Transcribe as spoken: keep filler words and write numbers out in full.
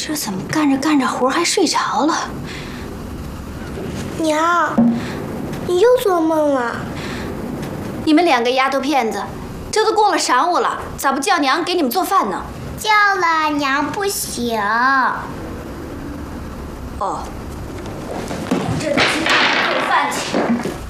这怎么干着干着活还睡着了？ 娘，你又做梦了？ 你们两个丫头片子，这都过了晌午了，咋不叫娘给你们做饭呢？ 叫了，娘不醒。 哦，这得去做饭去。